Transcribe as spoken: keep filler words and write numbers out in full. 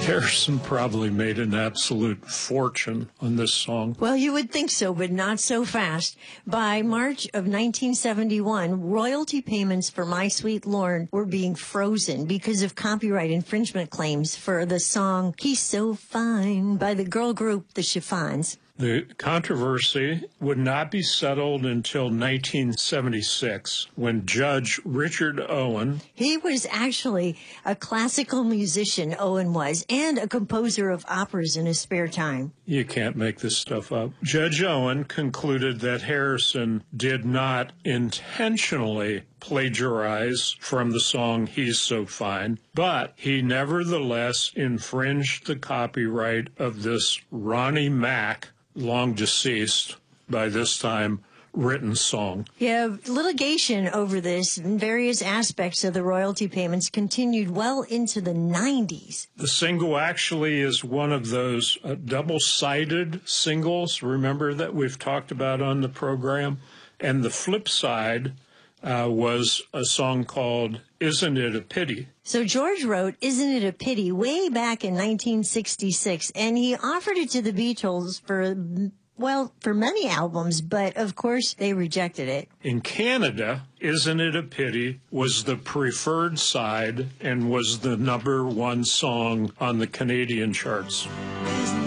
Harrison probably made an absolute fortune on this song. Well, you would think so, but not so fast. By March of nineteen seventy-one, royalty payments for My Sweet Lord were being frozen because of copyright infringement claims for the song He's So Fine by the girl group The Chiffons. The controversy would not be settled until nineteen seventy-six, when Judge Richard Owen... He was actually a classical musician, Owen was, and a composer of operas in his spare time. You can't make this stuff up. Judge Owen concluded that Harrison did not intentionally plagiarize from the song He's So Fine, but he nevertheless infringed the copyright of this Ronnie Mack, long deceased by this time, written song. Yeah, litigation over this and various aspects of the royalty payments continued well into the nineties. The single actually is one of those uh, double-sided singles, remember, that we've talked about on the program? And the flip side uh, was a song called Isn't It a Pity? So George wrote Isn't It a Pity way back in nineteen sixty-six, and he offered it to the Beatles for, well, for many albums, but of course they rejected it. In Canada, Isn't It a Pity was the preferred side and was the number one song on the Canadian charts.